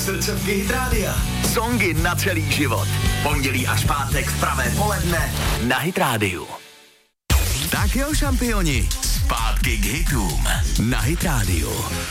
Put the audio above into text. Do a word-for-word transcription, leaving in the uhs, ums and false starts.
Srdcovky Hit Rádia. Songy na celý život. Pondělí až pátek v pravé poledne na Hit Rádiu. Tak jo, šampioni, zpátky k hitům na Hit Rádiu.